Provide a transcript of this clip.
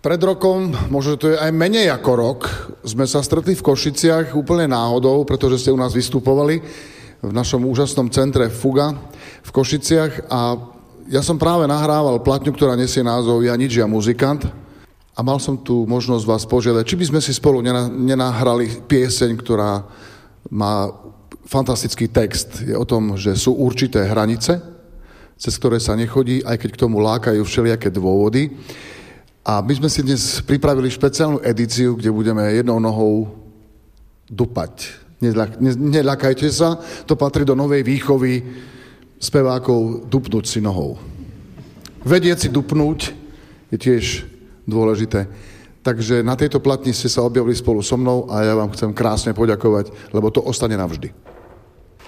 Pred rokom, možno to je aj menej ako rok, sme sa stretli v Košiciach úplne náhodou, pretože ste u nás vystupovali v našom úžasnom centre Fuga v Košiciach a ja som práve nahrával platňu, ktorá nesie názov Ja nič, ja muzikant a mal som tu možnosť vás požiadať, či by sme si spolu nenahrali pieseň, ktorá má fantastický text. Je o tom, že sú určité hranice, cez ktoré sa nechodí, aj keď k tomu lákajú všelijaké dôvody. A my sme si dnes pripravili špeciálnu edíciu, kde budeme jednou nohou dupať. Neľakajte sa, to patrí do novej výchovy spevákov dupnúť si nohou. Vedieť si dupnúť je tiež dôležité. Takže na tejto platni ste sa objavili spolu so mnou a ja vám chcem krásne poďakovať, lebo to ostane navždy.